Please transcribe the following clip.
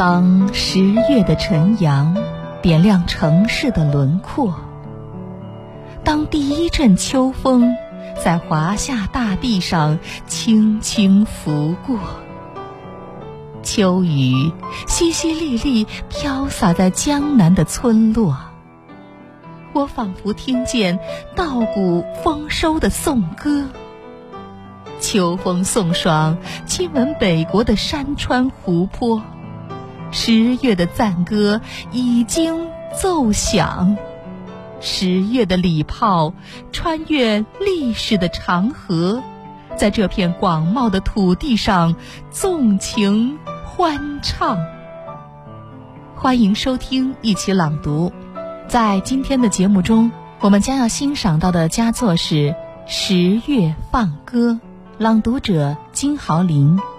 当10月的晨阳点亮城市的轮廓，当第一阵秋风在华夏大地上轻轻拂过，秋雨淅淅沥沥飘洒在江南的村落，我仿佛听见稻谷丰收的颂歌。秋风送爽，亲吻北国的山川湖泊，10月的赞歌已经奏响，10月的礼炮穿越历史的长河，在这片广袤的土地上纵情欢唱。欢迎收听一起朗读。在今天的节目中，我们将要欣赏到的佳作是《10月放歌》，朗读者金豪林。